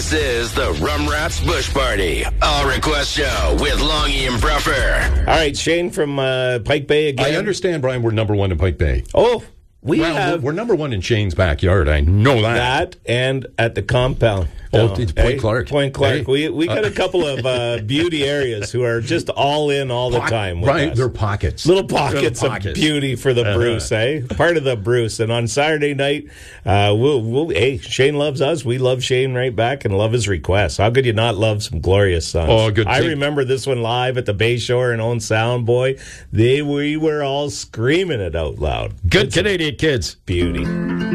This is the Rum Rats Bush Party, All Request Show with Longy and Bruffer. All right, Shane from Pike Bay again. I understand, Brian, we're number one in Pike Bay. Oh, we're number one in Shane's backyard. I know that. That and at the compound. It's Point Clark. Point Clark. Hey. We got a couple of beauty areas who are just all in all the time with Right, us. they're pockets. Little pockets of beauty for the Bruce, eh? Part of the Bruce. And on Saturday night, hey, Shane loves us. We love Shane right back and love his requests. How could you not love some Glorious Sons? Oh, good. I remember this one live at the Bayshore in Owen Sound, boy. We were all screaming it out loud. Good Canadian kids. Beauty.